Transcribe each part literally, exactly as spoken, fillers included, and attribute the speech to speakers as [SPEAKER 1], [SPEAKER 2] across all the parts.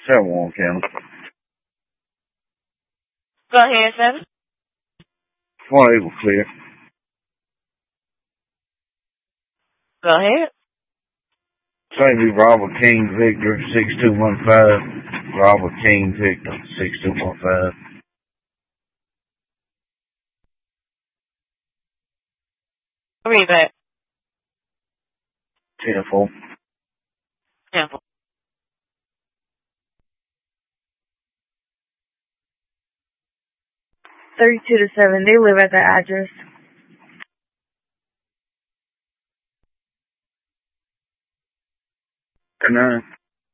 [SPEAKER 1] San Juan County.
[SPEAKER 2] Go ahead, sir.
[SPEAKER 1] One Eagle Clear.
[SPEAKER 2] Go ahead.
[SPEAKER 1] Saint Louis Robert King Victor six two one five. Robert King Victor six two one five.
[SPEAKER 2] Read that.
[SPEAKER 1] ten four.
[SPEAKER 2] ten four.
[SPEAKER 3] thirty-two to seven. They live at that address.
[SPEAKER 1] nine.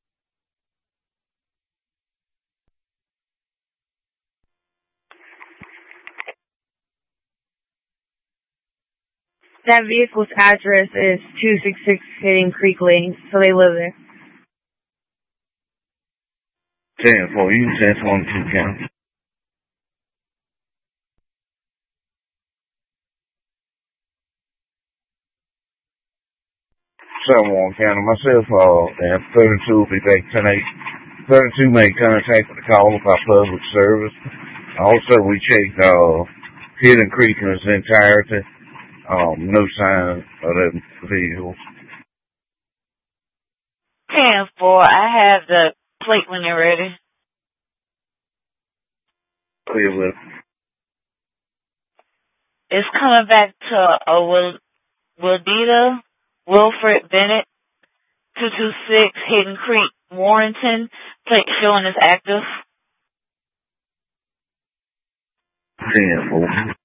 [SPEAKER 3] That vehicle's address is two sixty-six Hidden Creek Lane, so they live there.
[SPEAKER 1] ten four. You can send one to two county. San Juan County. Myself, uh, and thirty-two will be back ten eight. thirty-two made contact with the call about public service. Also, we checked, uh, Hidden Creek in its entirety. Um, no sign of that vehicle.
[SPEAKER 2] ten four. I have the plate when you're ready.
[SPEAKER 1] Clear with.
[SPEAKER 2] It's coming back to a Will, Wildita Wilfred Bennett, two two six Hidden Creek, Warrenton. Plate showing is active.
[SPEAKER 1] ten four.